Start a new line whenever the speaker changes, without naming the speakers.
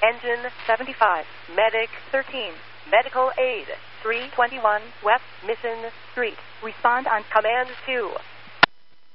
Engine 75, Medic 13, Medical Aid 321 West Mission Street. Respond on Command 2.